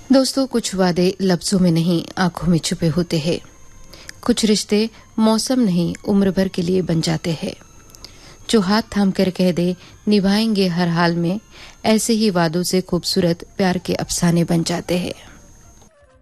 दोस्तों, कुछ वादे लफ्जों में नहीं आंखों में छुपे होते हैं। कुछ रिश्ते मौसम नहीं उम्र भर के लिए बन जाते हैं। जो हाथ थाम कर कह दे निभाएंगे हर हाल में, ऐसे ही वादों से खूबसूरत प्यार के अफसाने बन जाते हैं।